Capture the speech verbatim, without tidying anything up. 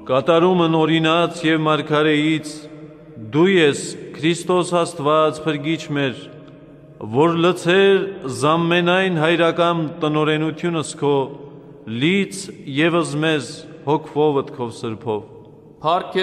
կատարումն օրինաց և մարգարեից, դու ես Քրիստոս Աստված փրկիչ մեր, որ լցեր զամենայն հայրական տնօրենությունս քո, լից ևս մեզ հոգվովդ քո սրբով։ Փառք